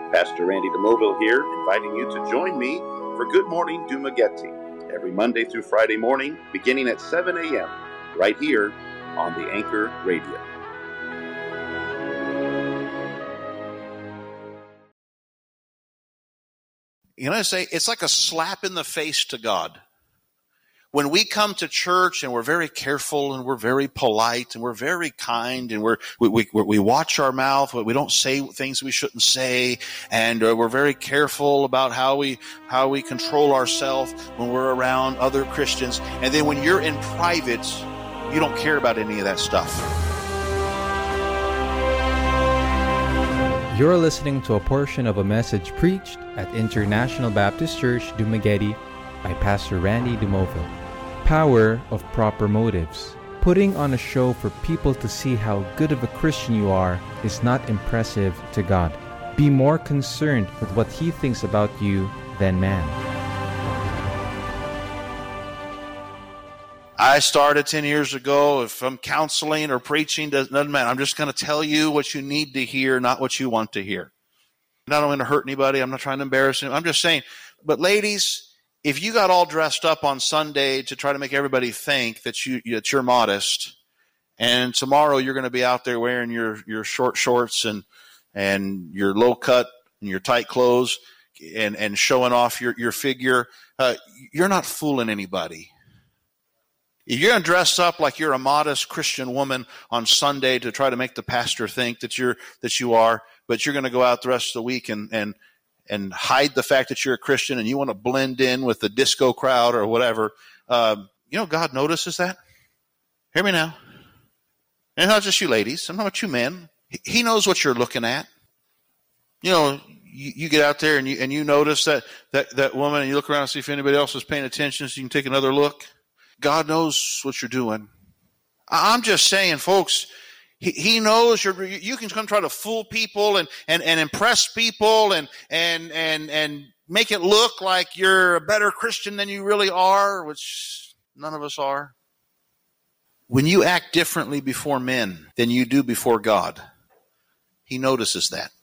Pastor Randy DeMoville here, inviting you to join me for Good Morning Dumaguete every Monday through Friday morning, beginning at 7 a.m., right here on the Anchor Radio. You know what I say? It's like a slap in the face to God. When we come to church and we're very careful and we're very polite and we're very kind and we watch our mouth, we don't say things we shouldn't say, and we're very careful about how we control ourselves when we're around other Christians. And then when you're in private, you don't care about any of that stuff. You're listening to a portion of a message preached at International Baptist Church, Dumaguete, by Pastor Randy DeMoville. Power of proper motives. Putting on a show for people to see how good of a Christian you are is not impressive to God. Be more concerned with what He thinks about you than man. I started 10 years ago. If I'm counseling or preaching, doesn't matter. I'm just going to tell you what you need to hear, not what you want to hear. I'm not going to hurt anybody. I'm not trying to embarrass anyone. I'm just saying, but ladies, if you got all dressed up on Sunday to try to make everybody think that you're modest, and tomorrow you're going to be out there wearing your short shorts and your low cut and your tight clothes and showing off your figure, you're not fooling anybody. If you're going to dress up like you're a modest Christian woman on Sunday to try to make the pastor think that you are, but you're going to go out the rest of the week and hide the fact that you're a Christian and you want to blend in with the disco crowd or whatever, God notices that. Hear me now. And not just you ladies. I'm not about you men. He knows what you're looking at. You know, you get out there and you notice that woman and you look around and see if anybody else is paying attention so you can take another look. God knows what you're doing. I'm just saying, folks, He knows you can come try to fool people and impress people and make it look like you're a better Christian than you really are, which none of us are. When you act differently before men than you do before God, He notices that.